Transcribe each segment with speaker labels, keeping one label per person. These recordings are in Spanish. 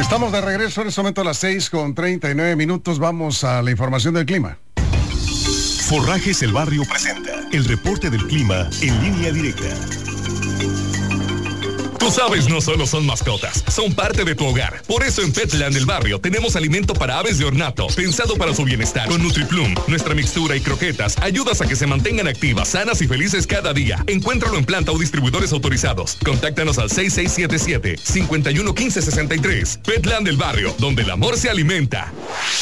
Speaker 1: Estamos de regreso en este momento a las 6:39. Vamos a la información del clima.
Speaker 2: Forrajes El Barrio presenta el reporte del clima en línea directa.
Speaker 3: Tus aves no solo son mascotas, son parte de tu hogar. Por eso en Petland El Barrio tenemos alimento para aves de ornato, pensado para su bienestar. Con NutriPlum, nuestra mixtura y croquetas ayudas a que se mantengan activas, sanas y felices cada día. Encuéntralo en planta o distribuidores autorizados. Contáctanos al 6677-511563. Petland El Barrio, donde el amor se alimenta.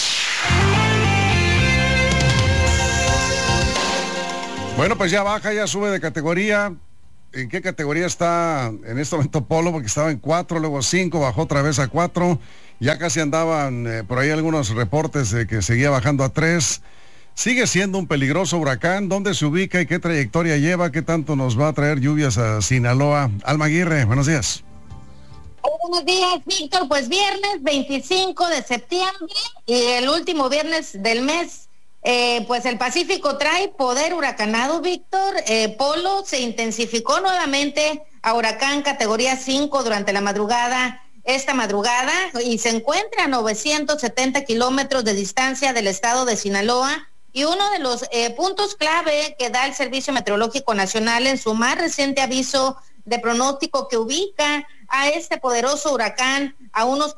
Speaker 1: Bueno, pues ya baja, ya sube de categoría. ¿En qué categoría está en este momento Polo? Porque estaba en 4, luego 5, bajó otra vez a 4. Ya casi andaban por ahí algunos reportes de que seguía bajando a 3. Sigue siendo un peligroso huracán. ¿Dónde se ubica y qué trayectoria lleva? ¿Qué tanto nos va a traer lluvias a Sinaloa? Alma Aguirre, buenos días.
Speaker 4: Buenos días, Víctor. Pues viernes 25 de septiembre y el último viernes del mes. Pues el Pacífico trae poder huracanado, Víctor. Polo se intensificó nuevamente a huracán categoría 5 durante la madrugada, esta madrugada, y se encuentra a 970 kilómetros de distancia del estado de Sinaloa. Y uno de los puntos clave que da el Servicio Meteorológico Nacional en su más reciente aviso de pronóstico que ubica a este poderoso huracán a unos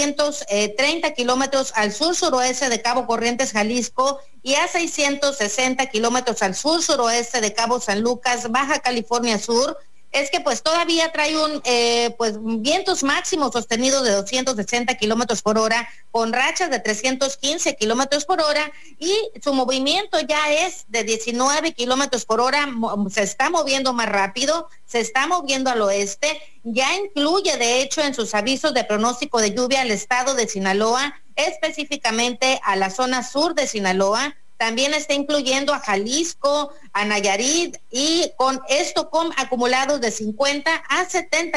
Speaker 4: 430 kilómetros al sur-suroeste de Cabo Corrientes, Jalisco, y a 660 kilómetros al sur-suroeste de Cabo San Lucas, Baja California Sur, es que pues todavía trae vientos máximos sostenidos de 260 kilómetros por hora, con rachas de 315 kilómetros por hora, y su movimiento ya es de 19 kilómetros por hora, se está moviendo más rápido, se está moviendo al oeste, ya incluye de hecho en sus avisos de pronóstico de lluvia al estado de Sinaloa, específicamente a la zona sur de Sinaloa. También está incluyendo a Jalisco, a Nayarit, y con esto con acumulados de 50 a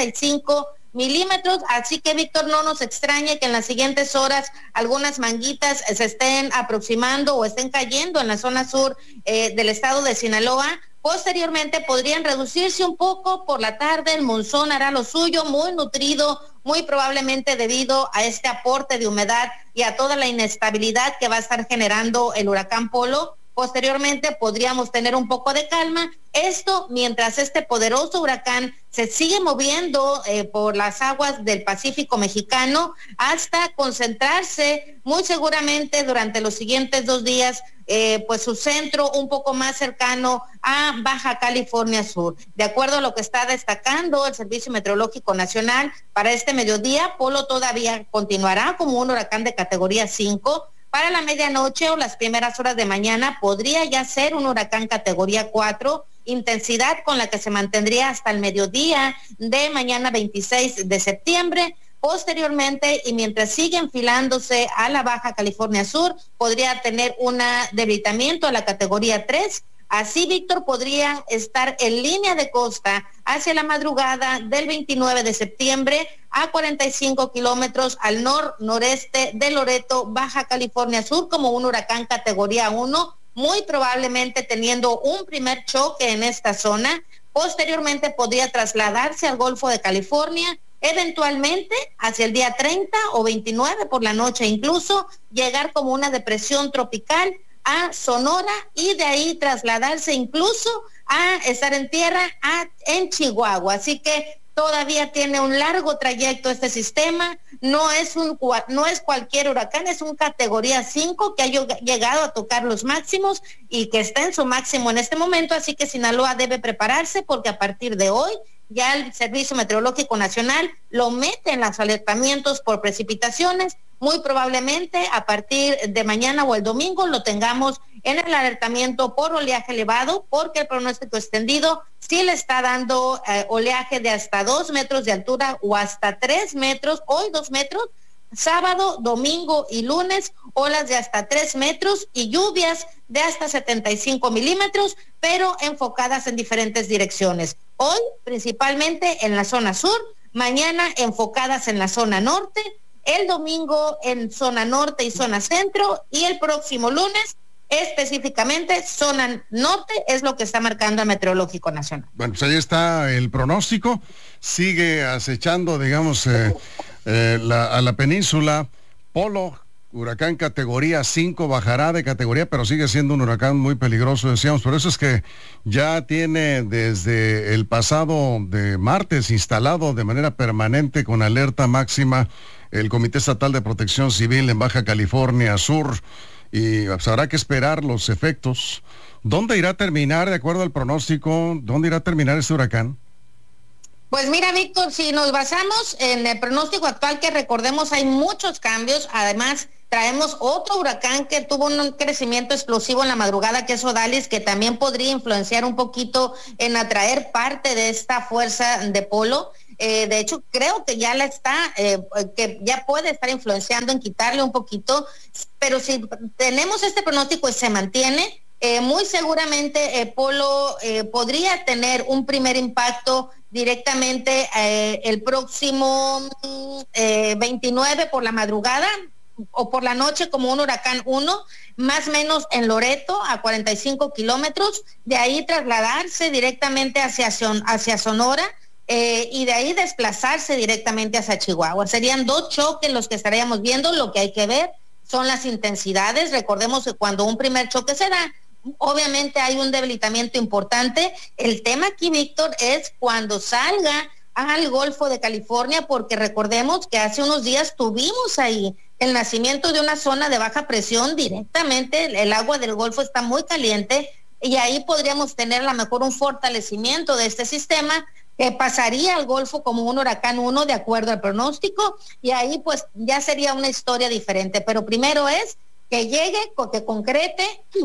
Speaker 4: 75 milímetros. Así que, Víctor, no nos extrañe que en las siguientes horas algunas manguitas se estén aproximando o estén cayendo en la zona sur del estado de Sinaloa. Posteriormente podrían reducirse un poco. Por la tarde el monzón hará lo suyo, muy nutrido, muy probablemente debido a este aporte de humedad y a toda la inestabilidad que va a estar generando el huracán Polo. Posteriormente podríamos tener un poco de calma. Esto mientras este poderoso huracán se sigue moviendo por las aguas del Pacífico mexicano hasta concentrarse muy seguramente durante los siguientes 2 días, pues su centro un poco más cercano a Baja California Sur. De acuerdo a lo que está destacando el Servicio Meteorológico Nacional, para este mediodía, Polo todavía continuará como un huracán de categoría 5. Para la medianoche o las primeras horas de mañana podría ya ser un huracán categoría 4, intensidad con la que se mantendría hasta el mediodía de mañana 26 de septiembre. Posteriormente, y mientras sigue enfilándose a la Baja California Sur, podría tener un debilitamiento a la categoría 3. Así, Víctor, podría estar en línea de costa hacia la madrugada del 29 de septiembre a 45 kilómetros al noreste de Loreto, Baja California Sur, como un huracán categoría 1, muy probablemente teniendo un primer choque en esta zona. Posteriormente podría trasladarse al Golfo de California, eventualmente hacia el día 30 o 29 por la noche, incluso llegar como una depresión tropical a Sonora y de ahí trasladarse incluso a estar en tierra en Chihuahua. Así que todavía tiene un largo trayecto este sistema. No es cualquier huracán, es un categoría 5 que ha llegado a tocar los máximos y que está en su máximo en este momento. Así que Sinaloa debe prepararse porque a partir de hoy ya el Servicio Meteorológico Nacional lo mete en los alertamientos por precipitaciones. Muy probablemente a partir de mañana o el domingo lo tengamos en el alertamiento por oleaje elevado, porque el pronóstico extendido sí le está dando oleaje de hasta 2 metros de altura o hasta 3 metros, hoy 2 metros, sábado, domingo y lunes, olas de hasta 3 metros y lluvias de hasta 75 milímetros, pero enfocadas en diferentes direcciones. Hoy principalmente en la zona sur, mañana enfocadas en la zona norte, el domingo en zona norte y zona centro, y el próximo lunes específicamente zona norte es lo que está marcando el Meteorológico Nacional.
Speaker 1: Bueno, pues ahí está el pronóstico, sigue acechando, digamos, a la península. Polo, huracán categoría 5, bajará de categoría, pero sigue siendo un huracán muy peligroso, decíamos. Por eso es que ya tiene desde el pasado de martes instalado de manera permanente con alerta máxima el Comité Estatal de Protección Civil en Baja California Sur, y pues, habrá que esperar los efectos. ¿Dónde irá a terminar, de acuerdo al pronóstico, dónde irá a terminar este huracán?
Speaker 4: Pues mira, Víctor, si nos basamos en el pronóstico actual, que recordemos hay muchos cambios, además traemos otro huracán que tuvo un crecimiento explosivo en la madrugada, que es Odalis, que también podría influenciar un poquito en atraer parte de esta fuerza de Polo. De hecho, creo que ya que ya puede estar influenciando en quitarle un poquito, pero si tenemos este pronóstico y se mantiene, muy seguramente Polo podría tener un primer impacto directamente el próximo 29 por la madrugada o por la noche como un huracán 1, más o menos en Loreto a 45 kilómetros, de ahí trasladarse directamente hacia Sonora, y de ahí desplazarse directamente hacia Chihuahua. Serían 2 choques los que estaríamos viendo. Lo que hay que ver son las intensidades. Recordemos que cuando un primer choque se da, obviamente hay un debilitamiento importante. El tema aquí, Víctor, es cuando salga al Golfo de California, porque recordemos que hace unos días tuvimos ahí el nacimiento de una zona de baja presión directamente. El agua del Golfo está muy caliente y ahí podríamos tener a lo mejor un fortalecimiento de este sistema que pasaría al Golfo como un huracán 1 de acuerdo al pronóstico, y ahí pues ya sería una historia diferente. Pero primero es que llegue, que concrete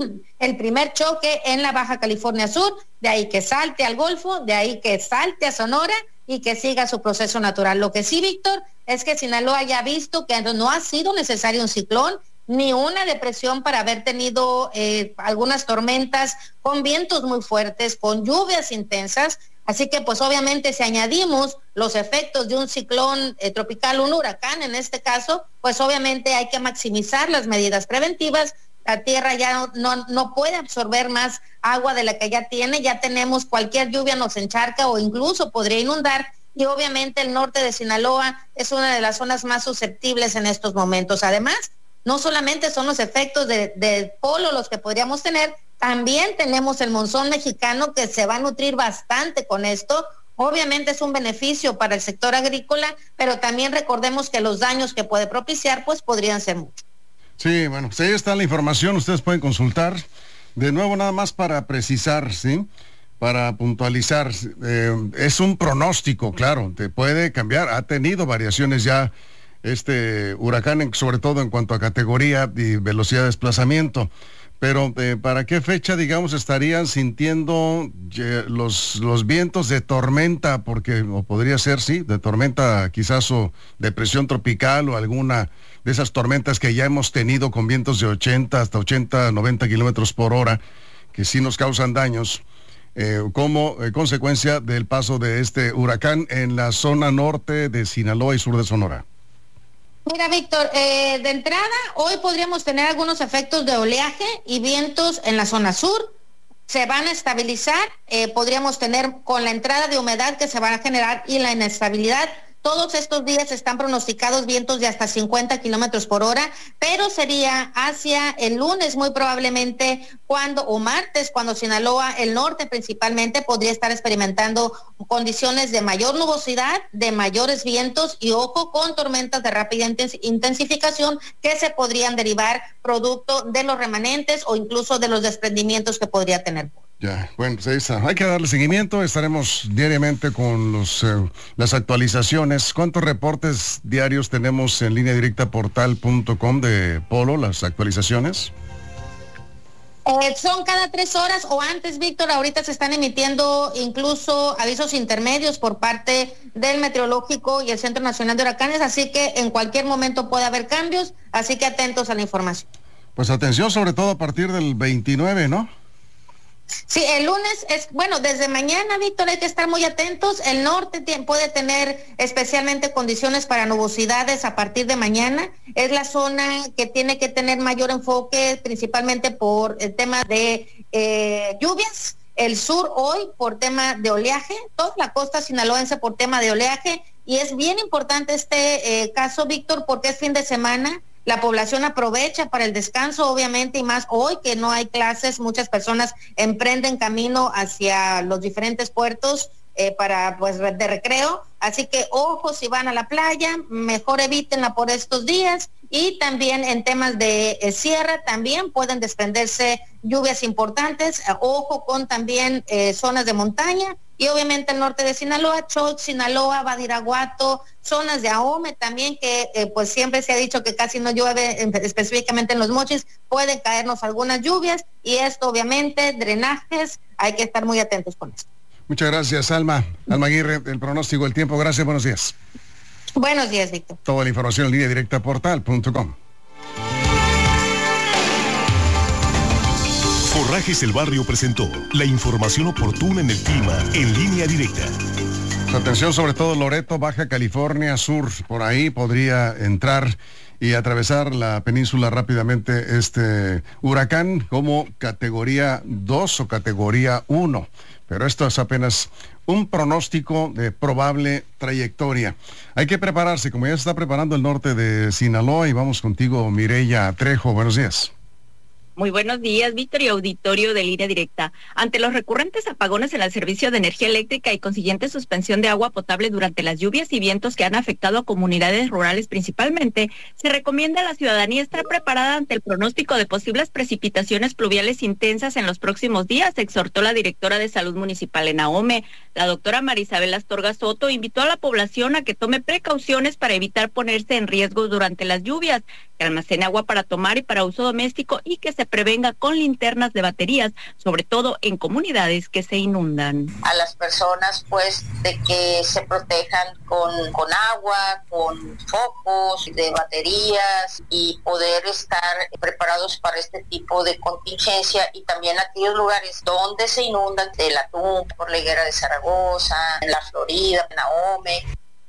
Speaker 4: el primer choque en la Baja California Sur, de ahí que salte al Golfo, de ahí que salte a Sonora y que siga su proceso natural. Lo que sí, Víctor, es que Sinaloa ya ha visto que no ha sido necesario un ciclón ni una depresión para haber tenido algunas tormentas con vientos muy fuertes, con lluvias intensas. Así que pues obviamente si añadimos los efectos de un ciclón tropical, un huracán en este caso, pues obviamente hay que maximizar las medidas preventivas. La tierra ya no puede absorber más agua de la que ya tiene. Ya tenemos, cualquier lluvia nos encharca o incluso podría inundar, y obviamente el norte de Sinaloa es una de las zonas más susceptibles en estos momentos. Además, no solamente son los efectos de Polo los que podríamos tener, también tenemos el monzón mexicano que se va a nutrir bastante con esto. Obviamente es un beneficio para el sector agrícola, pero también recordemos que los daños que puede propiciar pues podrían ser muchos.
Speaker 1: Sí, bueno, pues ahí está la información, ustedes pueden consultar. De nuevo, nada más para precisar, ¿sí? Para puntualizar, es un pronóstico, claro, te puede cambiar, ha tenido variaciones ya este huracán, sobre todo en cuanto a categoría y velocidad de desplazamiento. Pero ¿para qué fecha, digamos, estarían sintiendo los vientos de tormenta? Porque, o podría ser, sí, de tormenta quizás, o depresión tropical, o alguna de esas tormentas que ya hemos tenido con vientos de 80 hasta 80, 90 kilómetros por hora, que sí nos causan daños, como consecuencia del paso de este huracán en la zona norte de Sinaloa y sur de Sonora.
Speaker 4: Mira, Víctor, de entrada, hoy podríamos tener algunos efectos de oleaje y vientos en la zona sur. Se van a estabilizar, podríamos tener con la entrada de humedad que se va a generar y la inestabilidad. Todos estos días están pronosticados vientos de hasta 50 kilómetros por hora, pero sería hacia el lunes muy probablemente o martes, cuando Sinaloa, el norte principalmente, podría estar experimentando condiciones de mayor nubosidad, de mayores vientos y ojo con tormentas de rápida intensificación que se podrían derivar producto de los remanentes o incluso de los desprendimientos que podría tener.
Speaker 1: Ya, bueno, pues ahí está. Hay que darle seguimiento. Estaremos diariamente con las actualizaciones. ¿Cuántos reportes diarios tenemos en línea directa portal.com de Polo, las actualizaciones?
Speaker 4: Son cada 3 horas o antes, Víctor. Ahorita se están emitiendo incluso avisos intermedios por parte del Meteorológico y el Centro Nacional de Huracanes, así que en cualquier momento puede haber cambios, así que atentos a la información.
Speaker 1: Pues atención, sobre todo a partir del 29, ¿no?
Speaker 4: Sí, el lunes desde mañana, Víctor, hay que estar muy atentos. El norte puede tener especialmente condiciones para nubosidades a partir de mañana. Es la zona que tiene que tener mayor enfoque, principalmente por el tema de lluvias. El sur hoy por tema de oleaje, toda la costa sinaloense por tema de oleaje, Y es bien importante este caso, Víctor, porque es fin de semana. La población aprovecha para el descanso, obviamente, y más hoy que no hay clases, muchas personas emprenden camino hacia los diferentes puertos para pues de recreo, así que ojo, si van a la playa, mejor evítenla por estos días. Y también en temas de sierra también pueden desprenderse lluvias importantes, ojo con también zonas de montaña. Y obviamente el norte de Sinaloa, Cholch, Sinaloa, Badiraguato, zonas de Ahome también, que pues siempre se ha dicho que casi no llueve, específicamente en los Mochis, pueden caernos algunas lluvias, y esto obviamente, drenajes, hay que estar muy atentos con esto.
Speaker 1: Muchas gracias, Alma Aguirre, el pronóstico del tiempo. Gracias, buenos días.
Speaker 4: Buenos días, Víctor.
Speaker 1: Toda la información en línea directa portal.com.
Speaker 2: Forrajes El Barrio presentó la información oportuna en el clima en línea directa.
Speaker 1: Atención, sobre todo Loreto, Baja California Sur, por ahí podría entrar y atravesar la península rápidamente este huracán como categoría 2 o categoría 1. Pero esto es apenas un pronóstico de probable trayectoria. Hay que prepararse, como ya se está preparando el norte de Sinaloa, y vamos contigo, Mireya Trejo. Buenos días.
Speaker 5: Muy buenos días, Víctor y auditorio de Línea Directa. Ante los recurrentes apagones en el servicio de energía eléctrica y consiguiente suspensión de agua potable durante las lluvias y vientos que han afectado a comunidades rurales principalmente, se recomienda a la ciudadanía estar preparada ante el pronóstico de posibles precipitaciones pluviales intensas en los próximos días, exhortó la directora de Salud Municipal en Ahome. La doctora Marisabel Astorga Soto invitó a la población a que tome precauciones para evitar ponerse en riesgo durante las lluvias, que almacene agua para tomar y para uso doméstico y que se prevenga con linternas de baterías, sobre todo en comunidades que se inundan.
Speaker 6: A las personas, pues, de que se protejan con agua, con focos de baterías, y poder estar preparados para este tipo de contingencia. Y también aquellos lugares donde se inundan, el Atún, por la Higuera de Zaragoza, en la Florida, en Ahome.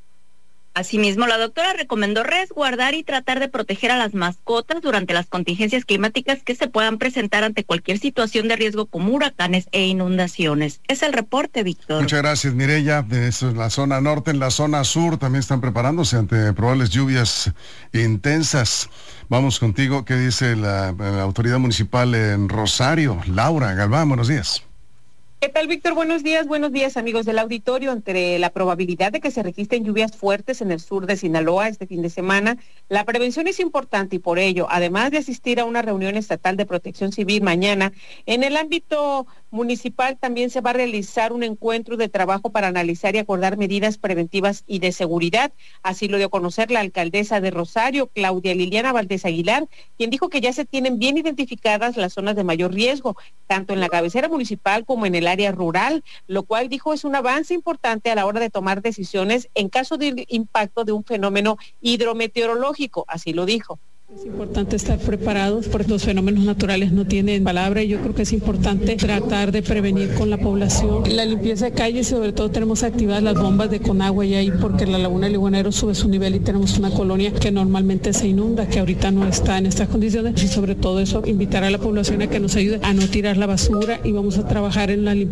Speaker 5: Asimismo, la doctora recomendó resguardar y tratar de proteger a las mascotas durante las contingencias climáticas que se puedan presentar ante cualquier situación de riesgo como huracanes e inundaciones. Es el reporte, Víctor.
Speaker 1: Muchas gracias, Mireya. Eso es la zona norte. En la zona sur también están preparándose ante probables lluvias intensas. Vamos contigo. ¿Qué dice la autoridad municipal en Rosario? Laura Galván, buenos días.
Speaker 7: ¿Qué tal, Víctor? Buenos días, amigos del auditorio. Entre la probabilidad de que se registren lluvias fuertes en el sur de Sinaloa este fin de semana, la prevención es importante, y por ello, además de asistir a una reunión estatal de protección civil mañana, en el ámbito municipal también se va a realizar un encuentro de trabajo para analizar y acordar medidas preventivas y de seguridad. Así lo dio a conocer la alcaldesa de Rosario, Claudia Liliana Valdés Aguilar, quien dijo que ya se tienen bien identificadas las zonas de mayor riesgo, tanto en la cabecera municipal como en el área rural, lo cual dijo es un avance importante a la hora de tomar decisiones en caso de impacto de un fenómeno hidrometeorológico, así lo dijo.
Speaker 8: Es importante estar preparados porque los fenómenos naturales no tienen palabra, y yo creo que es importante tratar de prevenir con la población. La limpieza de calles, sobre todo tenemos activadas las bombas de Conagua y ahí, porque la laguna del Iguanero sube su nivel y tenemos una colonia que normalmente se inunda, que ahorita no está en estas condiciones, y sobre todo eso, invitar a la población a que nos ayude a no tirar la basura, y vamos a trabajar en la limpieza